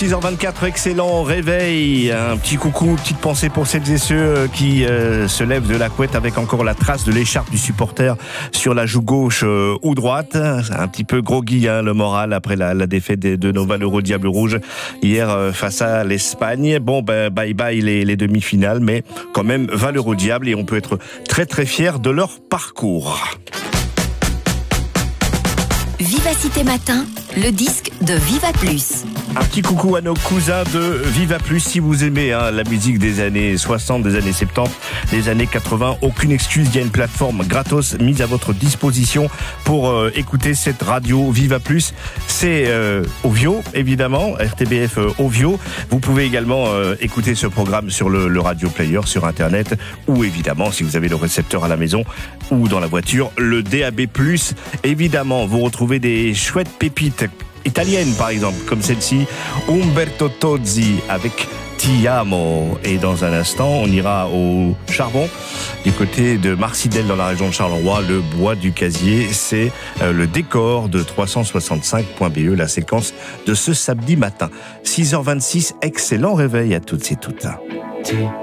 6h24, excellent réveil. Un petit coucou, petite pensée pour celles et ceux qui se lèvent de la couette avec encore la trace de l'écharpe du supporter sur la joue gauche ou droite. Un petit peu groggy le moral après la défaite de nos valeureux Diables Rouges hier face à l'Espagne. Bon, bye bye les demi-finales, mais quand même valeureux Diables et on peut être très très fiers de leur parcours. Vivacité Matin, le disque de Viva Plus. Un petit coucou à nos cousins de Viva Plus. Si vous aimez la musique des années 60, des années 70, des années 80, aucune excuse, il y a une plateforme gratos mise à votre disposition pour écouter cette radio Viva Plus. C'est Ovio, évidemment, RTBF Ovio. Vous pouvez également écouter ce programme sur le radio player, sur Internet, ou évidemment, si vous avez le récepteur à la maison ou dans la voiture, le DAB+. Évidemment, vous retrouvez des chouettes pépites italiennes, par exemple, comme celle-ci, Umberto Tozzi avec Ti Amo. Et dans un instant, on ira au charbon, du côté de Marcidel, dans la région de Charleroi. Le bois du casier, c'est le décor de 365.be, la séquence de ce samedi matin. 6h26, excellent réveil à toutes et toutes.